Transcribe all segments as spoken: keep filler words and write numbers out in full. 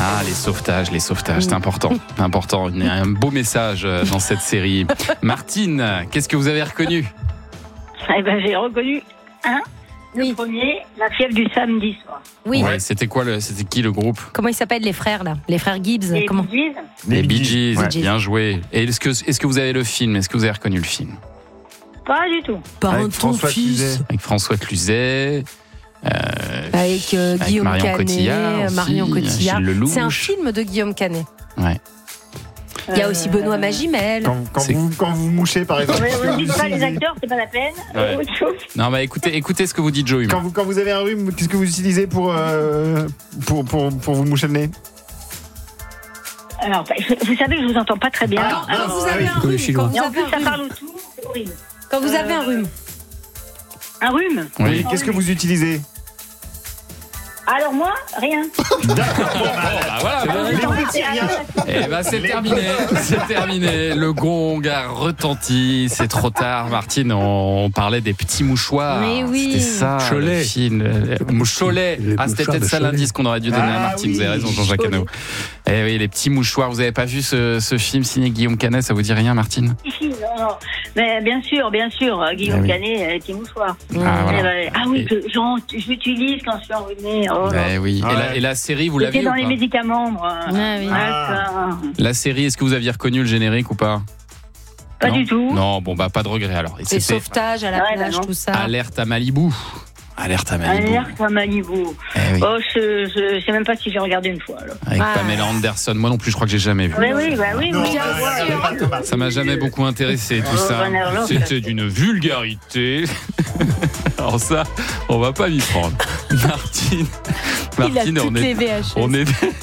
Ah, les sauvetages, les sauvetages, c'est important. important. Il y a un beau message dans cette série. Martine, qu'est-ce que vous avez reconnu ? Eh ben, j'ai reconnu un, Oui. le premier, la fièvre du samedi soir. Oui. Ouais, c'était quoi le, c'était qui le groupe ? Comment ils s'appellent les frères là ? Les frères Gibbs. Et Comment ils disent, Les Bee Gees. Ouais. Bien joué. Et est-ce que, est-ce que vous avez le film ? Est-ce que vous avez reconnu le film ? pas du tout. Par Avec ton François fils. Cluzet. Avec François Cluzet. Euh, Avec, euh, Avec Guillaume Marion Canet, Cotillard aussi, Marion Cotillard. Gilles Lelouch. C'est un film de Guillaume Canet. ouais. Il y a aussi Euh, Benoît Magimel. Quand, quand, C'est- vous, quand vous mouchez, par exemple. Ouais, quand ne dites vous pas les utilisez- acteurs, c'est pas la peine. Ouais. Autre chose. Non, bah écoutez, écoutez ce que vous dites, Joe Hume. Quand vous, quand vous avez un rhume, qu'est-ce que vous utilisez pour, euh, pour, pour, pour vous moucher le nez? Alors, bah, je- vous savez que je vous entends pas très bien. Ah, Quand Alors, vous ah avez oui, un comme les rhume, Chinois. quand vous et en avez plus, un ça rhume, parle autour, c'est horrible. quand vous avez un rhume. Un rhume Oui. Qu'est-ce que vous utilisez? Alors moi, rien. Bah voilà, bah, Les petits riens. Eh ben c'est Les- terminé, c'est terminé. Le gong a retenti. C'est trop tard, Martine. On parlait des petits mouchoirs. Mais oui. C'était ça, Cholet. le film. Euh, Cholet. Les Ah, c'était mouchoirs peut-être de ça Cholet. l'indice qu'on aurait dû donner à Ah Martine. Vous avez oui. raison, Jean-Jacques Hano. Eh oui, les petits mouchoirs. Vous avez pas vu ce, ce film signé Guillaume Canet? Ça vous dit rien, Martine? Ici, non, non. Mais bien sûr, bien sûr, Guillaume Ah oui. Canet, euh, petit mouchoir. Ah, voilà. Eh ben, ah oui, Et- que j'en- j'utilise quand je suis enrhumée. Oh, Eh oui. Ah Et, la, ouais. et la série, vous J'étais l'avez ou dans les pas? médicaments, moi. Ah oui. D'accord. La série, est-ce que vous aviez reconnu le générique ou pas? Pas Non. du tout. Non, bon bah pas de regret alors. Et Les c'était sauvetages à la Ouais, bah plage, non. tout ça. Alerte à Malibu. Alerte à Malibu. Alerte à Malibu. Eh oui. Oh, je, je sais même pas si j'ai regardé une fois. Alors. Avec Ah. Pamela Anderson. Moi non plus, je crois que j'ai jamais vu. Oui, oui, bah oui, Non, oui. Bien euh, sûr. regardez pas Thomas. Ça m'a jamais beaucoup intéressé tout Oh, ça. Van Herlo, C'était d'une vulgarité. Alors ça, on va pas m'y prendre. Martine, Il a Martine, toutes on les est, V H S. on est,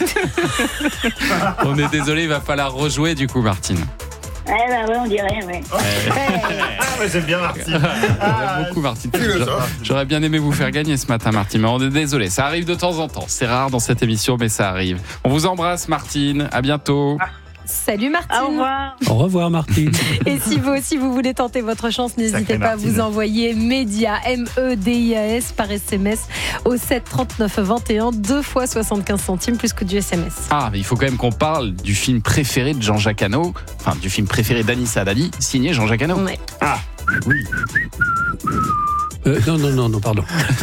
on est désolé, il va falloir rejouer du coup, Martine. Eh ben ouais, on dirait, ouais. Ah, mais j'aime bien Martine. J'aime beaucoup Martine. philosophe. J'aurais bien aimé vous faire gagner ce matin, Martine, mais on est désolé. Ça arrive de temps en temps. C'est rare dans cette émission, mais ça arrive. On vous embrasse, Martine. À bientôt. Salut Martine. Au revoir. Au revoir Martine. Et si vous aussi vous voulez tenter votre chance, n'hésitez Sacrée pas à Martine. vous envoyer Média, M E D I A S par S M S au sept trente-neuf vingt et un, deux fois soixante-quinze centimes plus que du S M S. Ah, mais il faut quand même qu'on parle du film préféré de Jean-Jacques Hano, enfin du film préféré d'Anissa Dadi, signé Jean-Jacques Hano. Ouais. Oui. Euh, non, non, non, non, pardon.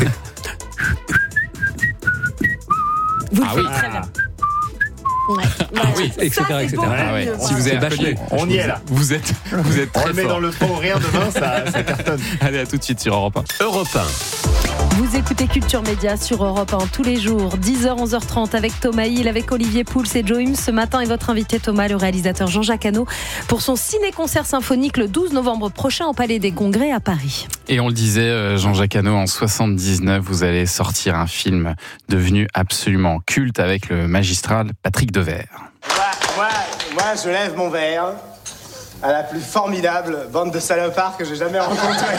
Vous le Ah faites oui. très bien. Ouais. oui, Ça, et cetera, c'est et cetera. beaucoup Ah ouais. mieux. Si vous avez C'est reconnu, Bachelet. On y est là. vous êtes, vous êtes On très le met fort. dans le pot rien demain, ça, ça cartonne. Allez, à tout de suite sur Europe un. Europe un. Vous écoutez Culture Média sur Europe un tous les jours, dix heures, onze heures trente avec Thomas Hill, avec Olivier Pouls et Joe Hume. Ce matin est votre invité Thomas, le réalisateur Jean-Jacques Hano, pour son ciné-concert symphonique le douze novembre prochain au Palais des Congrès à Paris. Et on le disait, euh, Jean-Jacques Hano, en soixante-dix-neuf, vous allez sortir un film devenu absolument culte avec le magistral Patrick Devers. Moi, moi, moi, je lève mon verre à la plus formidable bande de salopards que j'ai jamais rencontrée.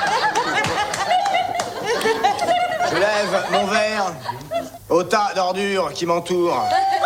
Je lève mon verre au tas d'ordures qui m'entourent.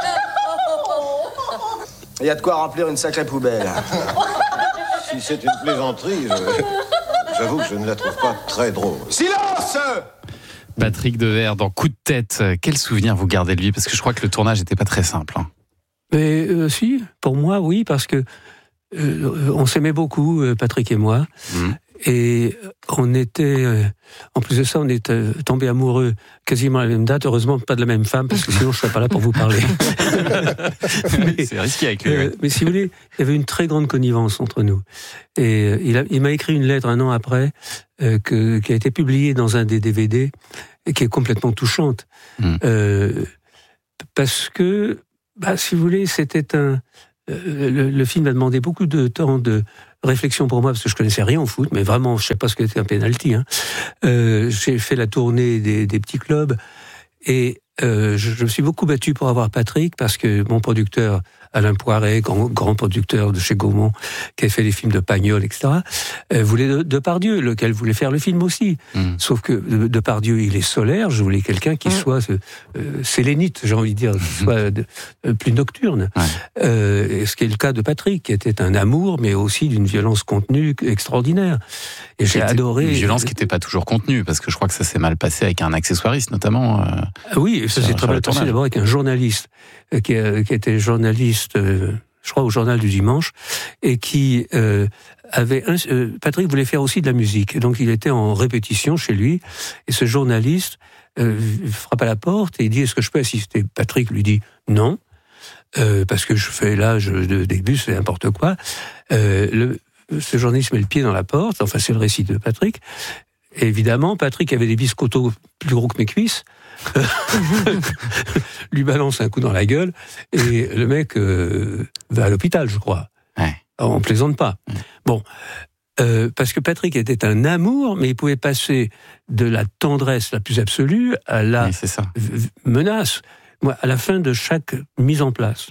Il y a de quoi remplir une sacrée poubelle. Si c'est une plaisanterie, je- j'avoue que je ne la trouve pas très drôle. Silence! Patrick Devers dans Coup de tête. Quel souvenir vous gardez de lui? Parce que je crois que le tournage n'était pas très simple. hein. Mais euh, si, pour moi, oui, parce que euh, on s'aimait beaucoup, euh, Patrick et moi, Mhm. et on était, euh, en plus de ça, on était euh, tombés amoureux quasiment à la même date. Heureusement, pas de la même femme, parce que sinon, je serais pas là pour vous parler. Mais- C'est risqué avec lui. Euh, ouais. mais si vous voulez, il y avait une très grande connivence entre nous. Et euh, il, a- il m'a écrit une lettre un an après, euh, que, qui a été publiée dans un des D V D, et qui est complètement touchante. Mm. Euh, parce que, bah, si vous voulez, c'était un... euh, le, le film a demandé beaucoup de temps de réflexion pour moi, parce que je connaissais rien au foot, mais vraiment, je sais pas ce qu'était un penalty. Hein. Euh, j'ai fait la tournée des, des petits clubs, et euh, je, je me suis beaucoup battu pour avoir Patrick, parce que mon producteur, Alain Poiret, grand, grand producteur de chez Gaumont, qui a fait les films de Pagnol, et cetera, euh, voulait de, Depardieu, lequel voulait faire le film aussi. Mm. Sauf que de- Depardieu, il est solaire, je voulais quelqu'un qui Mm. soit euh, sélénite, j'ai envie de dire, qui soit de- euh, plus nocturne. Ouais. Euh, et ce qui est le cas de Patrick, qui était un amour, mais aussi d'une violence contenue extraordinaire. Et j'ai C'était adoré... Une violence qui n'était pas toujours contenue, parce que je crois que ça s'est mal passé avec un accessoiriste, notamment. euh. Ah oui, ça s'est très mal passé d'abord avec un journaliste euh, qui, euh, qui était journaliste, euh, je crois, au Journal du Dimanche, et qui euh, avait... Un, euh, Patrick voulait faire aussi de la musique, donc il était en répétition chez lui, et ce journaliste euh, frappe à la porte et il dit « Est-ce que je peux assister ?» Patrick lui dit « Non, euh, parce que je fais là, je, de début, c'est n'importe quoi. Euh, » le, Ce journaliste met le pied dans la porte, enfin c'est le récit de Patrick. Et évidemment, Patrick avait des biscottos plus gros que mes cuisses, lui balance un coup dans la gueule, et le mec euh, va à l'hôpital, je crois. Ouais. Alors, on plaisante pas. Ouais. Bon, euh, parce que Patrick était un amour, mais il pouvait passer de la tendresse la plus absolue à la Oui, c'est ça. v- menace. Moi, à la fin de chaque mise en place,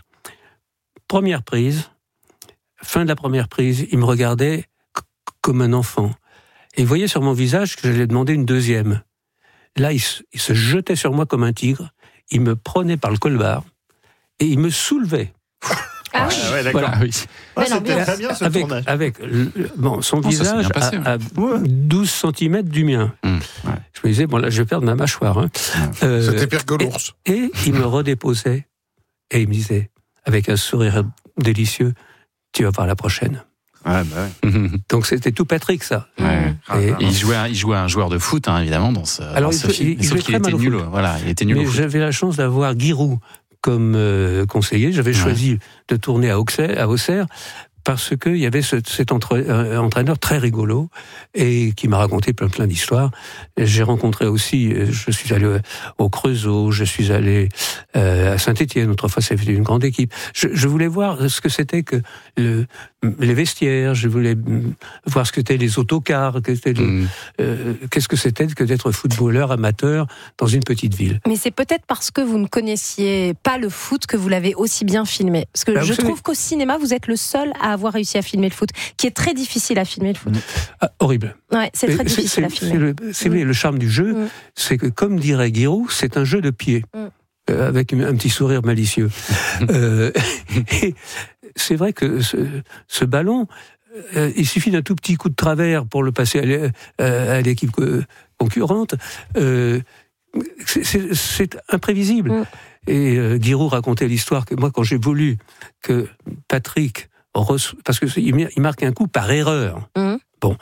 première prise, fin de la première prise, il me regardait c- comme un enfant. Et il voyait sur mon visage que j'allais demander une deuxième. Là, il se, il se jetait sur moi comme un tigre, il me prenait par le colbar, et il me soulevait. Ah oui. Ah ouais, d'accord. Voilà. Ah oui. Ah, Belle c'était ambiance. très bien ce avec, tournage. avec le- bon, son Oh, ça s'est visage bien passé, à, à douze centimètres du mien. Mmh, ouais. Je me disais, bon là, je vais perdre ma mâchoire. Hein. Euh, C'était pire que l'ours. et il me redéposait, et il me disait, avec un sourire délicieux, tu vas voir la prochaine. Ouais, bah ouais. Donc c'était tout Patrick, ça. Ouais. Ah, Et- Et il jouait, un- il jouait un joueur de foot, hein, évidemment, dans ce, Alors, dans il ce jouait- film. il- il Sauf jouait qu'il très était mal au nul. foot. Voilà, il était nul Mais au foot. j'avais la chance d'avoir Giroud comme euh, conseiller. J'avais Ouais. choisi de tourner à Auxerre, à Auxerre parce qu'il y avait ce, cet entre, euh, entraîneur très rigolo et qui m'a raconté plein plein d'histoires. J'ai rencontré aussi, euh, je suis allé au Creusot, je suis allé euh, à Saint-Étienne, autrefois c'était une grande équipe. Je, je voulais voir ce que c'était que le, les vestiaires, je voulais mm, voir ce que c'était les autocars, que c'était le- Mmh. euh, qu'est-ce que c'était que d'être footballeur amateur dans une petite ville. Mais c'est peut-être parce que vous ne connaissiez pas le foot que vous l'avez aussi bien filmé. Parce que Bah, vous je savez- trouve qu'au cinéma, vous êtes le seul à avoir réussi à filmer le foot, qui est très difficile à filmer le foot. Ah, horrible. Ouais, c'est très Mais difficile à c'est- filmer. c'est le, c'est vrai, le charme du jeu, Mm. c'est que, comme dirait Giroud, c'est un jeu de pied, Mm. euh, avec un petit sourire malicieux. euh, et c'est vrai que ce, ce ballon, euh, il suffit d'un tout petit coup de travers pour le passer à l'é- euh, à l'équipe co- concurrente. Euh, c'est- c'est c'est imprévisible. Mm. Et euh, Giroud racontait l'histoire que moi, quand j'ai voulu que Patrick reço- parce que c'est- il mar- il marque un coup par erreur. Mm. Bon,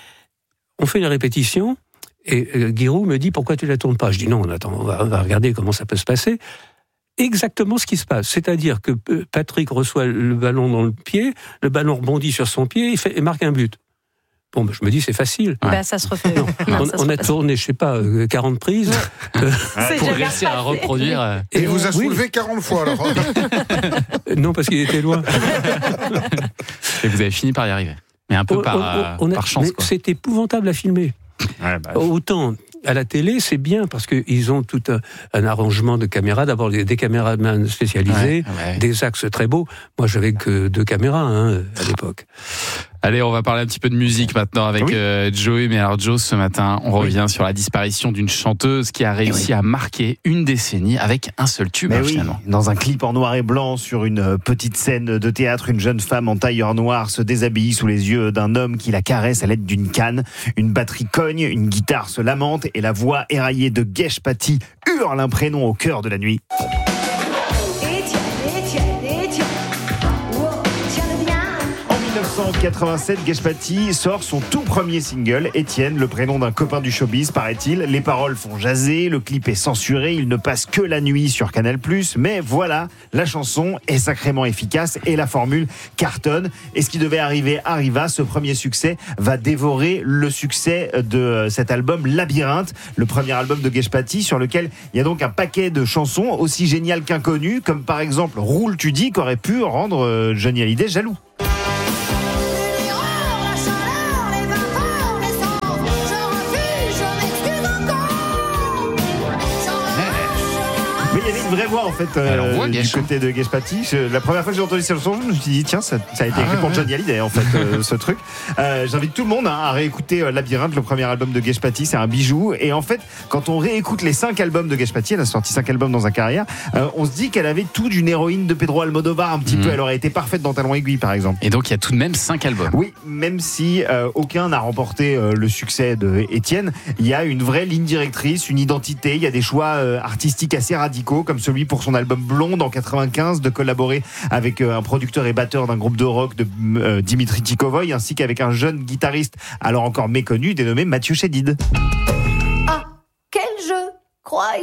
on fait la répétition et euh, Giroud me dit pourquoi tu la tournes pas. Je dis non, on attend, on va, on va regarder comment ça peut se passer. Exactement ce qui se passe, c'est-à-dire que euh, Patrick reçoit le ballon dans le pied, le ballon rebondit sur son pied et, fait, et marque un but. Bon, ben, je me dis c'est facile. Ouais. Bah, ça se refait. Non, on ça se on a refait. tourné, je sais pas, euh, quarante prises. Euh, C'est Pour jamais réussir à repassé. reproduire. euh, Il vous a oui, soulevé quarante fois, alors. non, parce qu'il était loin. Et vous avez fini par y arriver. Mais un peu On- par, on- euh, on a- par chance, mais quoi. c'est épouvantable à filmer. Ouais, bah, Autant à la télé, c'est bien parce qu'ils ont tout un, un arrangement de caméras. D'abord, des, des caméramans spécialisés, Ouais, ouais. des axes très beaux. Moi, j'avais que deux caméras hein, à l'époque. Allez, on va parler un petit peu de musique maintenant avec Oui. euh, Joey. Mais alors, Joe, ce matin, on revient sur la disparition d'une chanteuse qui a réussi à marquer une décennie avec un seul tube, Mais hein, oui, finalement. dans un clip en noir et blanc sur une euh, petite scène de théâtre, une jeune femme en tailleur noir se déshabille sous les yeux d'un homme qui la caresse à l'aide d'une canne. Une batterie cogne, une guitare se lamente et la voix éraillée de Gesh Patti hurle un prénom au cœur de la nuit. Étienne, Étienne, Étienne. Wow, tiens le bien. En dix-neuf cent quatre-vingt-sept, Gesh Patti sort son tout premier single, Étienne, le prénom d'un copain du showbiz, paraît-il. Les paroles font jaser, le clip est censuré, il ne passe que la nuit sur Canal plus, mais voilà, la chanson est sacrément efficace et la formule cartonne. Et ce qui devait arriver arriva, ce premier succès va dévorer le succès de cet album Labyrinthe, le premier album de Gesh Patti, sur lequel il y a donc un paquet de chansons aussi géniales qu'inconnues, comme par exemple Roule tu dis, qu'aurait pu rendre euh, Johnny Hallyday jaloux. Les horreurs, la chaleur, les vapeurs, l'essence. Je refuse, je m'excuse encore. J'en refuse, Mais il y avait une vraie voix en fait euh, Alors, voix, du Guèche. côté de Guèche-Paty. Je- La première fois que j'ai entendu cette chanson, je me suis dit tiens, ça, ça a été écrit Ah, pour ouais. Johnny Hallyday en fait euh, ce truc. Euh, J'invite tout le monde hein, à réécouter euh, Labyrinthe, le premier album de Guèche-Paty, c'est un bijou. Et en fait, quand on réécoute les cinq albums de Guèche-Paty, elle a sorti cinq albums dans sa carrière, euh, on se dit qu'elle avait tout d'une héroïne de Pedro Almodovar un petit Mhm. peu. Elle aurait été parfaite dans Talon Aiguille par exemple. Et donc il y a tout de même cinq albums. Oui, même si euh, aucun n'a remporté euh, le succès de Étienne, il y a une vraie ligne directrice, une identité, il y a des choix euh, artistiques assez radicaux, comme celui pour son album Blonde en quatre-vingt-quinze, de collaborer avec euh, un producteur et batteur d'un groupe de rock de euh, Dimitri Tikovoy, ainsi qu'avec un jeune guitariste alors encore méconnu, dénommé Mathieu Chédid. Ah, quel jeu croyez